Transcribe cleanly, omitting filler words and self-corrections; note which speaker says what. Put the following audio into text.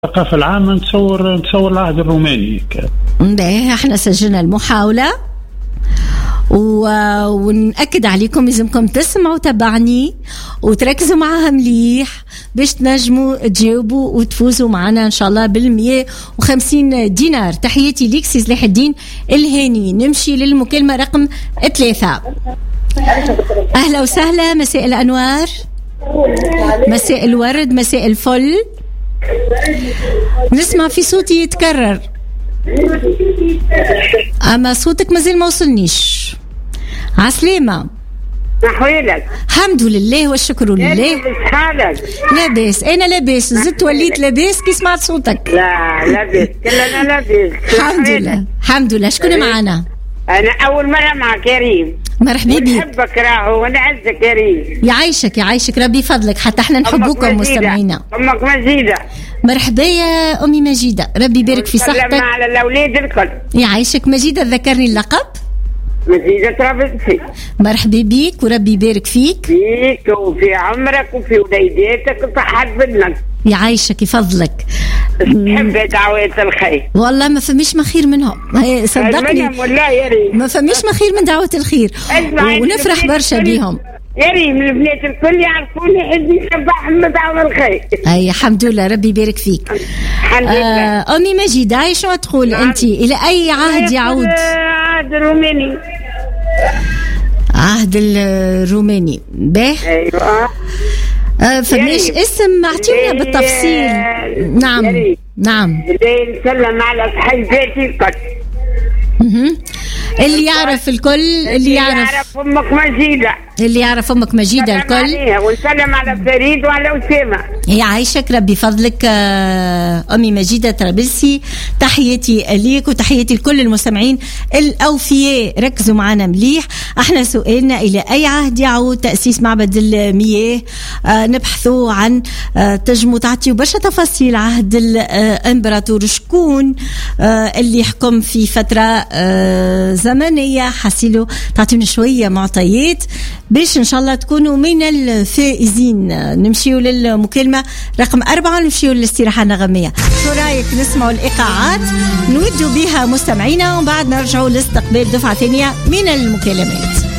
Speaker 1: الثقافة العامة نتصور العهد الروماني.
Speaker 2: باهي احنا سجلنا المحاولة ونأكد عليكم لازمكم تسمعوا تبعني وتركزوا معها مليح باش تنجموا تجاوبوا وتفوزوا معنا ان شاء الله بال150 دينار. تحياتي ليك سي سلاح الدين الهاني. نمشي للمكالمة رقم 3. اهلا وسهلا، مساء الانوار، مساء الورد، مساء الفل. نسمع في صوتي يتكرر اما صوتك مازال ما وصلنيش. عسلامة؟
Speaker 3: نحويلك؟
Speaker 2: الحمد لله والشكر لله.
Speaker 3: حالك؟
Speaker 2: لاباس، انا لاباس، زدت وليت لاباس كي سمعت صوتك.
Speaker 3: لا لاباس، كلنا لاباس
Speaker 2: الحمد لله الحمد لله. شكون معنا؟
Speaker 3: انا اول مرة مع كريم.
Speaker 2: مرحبا بك.
Speaker 3: نحبك راهو ونعزك كريم.
Speaker 2: يعيشك يعيشك ربي فضلك، حتى احنا نحبوكم مستمعينا.
Speaker 3: امك مجيدة.
Speaker 2: مرحبا يا امي مجيدة، ربي يبارك في صحتك.
Speaker 3: سلام على الاولاد الكل.
Speaker 2: يعيشك مجيدة. ذكرني اللقب.
Speaker 3: مجيدة ربي. مرحبا
Speaker 2: بيك وربي يبارك فيك
Speaker 3: وفي عمرك وفي وليداتك وصحة بنك.
Speaker 2: يعيشك يفضلك.
Speaker 3: تحب دعوات الخير
Speaker 2: والله ما فماش ما خير منهم، صدقني
Speaker 3: والله يا ريت
Speaker 2: ما فماش ما خير من دعوة الخير ونفرح برشا بيهم.
Speaker 3: يا ريت من البنات الكل يعرفوني حد يصبحهم بدعوة الخير.
Speaker 2: اي الحمد لله ربي يبارك فيك.
Speaker 3: الحمد لله.
Speaker 2: امي مجيدة شنو تقول انت؟ الى اي عهد يعود؟
Speaker 3: عهد الروماني.
Speaker 2: عهد الروماني. به
Speaker 3: ايوه.
Speaker 2: فماش اسم اعطينا بالتفصيل. نعم نعم.
Speaker 3: نسلم على صحيفاتي الكل.
Speaker 2: اللي يعرف الكل، اللي يعرف
Speaker 3: امك مجيدة،
Speaker 2: اللي يعرف امك مجيدة الكل.
Speaker 3: ونسلم على فريد وعلى أسامة.
Speaker 2: يعيشك ربي فضلك امي مجيدة طرابلسي. تحياتي ليك وتحياتي لكل المستمعين الاوفياء. ركزوا معنا مليح. احنا سؤالنا الى اي عهد يعود تأسيس معبد المياه؟ نبحثوا عن تجمو تعطيوا برشا تفاصيل. عهد الامبراطور شكون اللي يحكم في فترة زمنية؟ حسيلو تعطينا شوية معطيات باش إن شاء الله تكونوا من الفائزين. نمشيو للمكالمة رقم 4 ونمشيو للاستراحة النغمية. شو رايك نسمعوا الإيقاعات نودوا بها مستمعينا وبعد نرجعوا لاستقبال دفعة ثانية من المكالمات.